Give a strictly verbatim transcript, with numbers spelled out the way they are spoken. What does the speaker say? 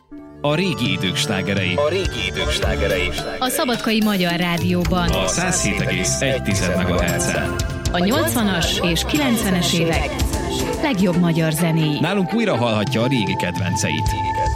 A régi idők slágerei. A régi idők slágerei. A Szabadkai Magyar Rádióban. A száz hét egész egy megahertzen. A nyolcvanas és kilencvenes évek legjobb magyar zenéi. Nálunk újra hallhatja a régi kedvenceit.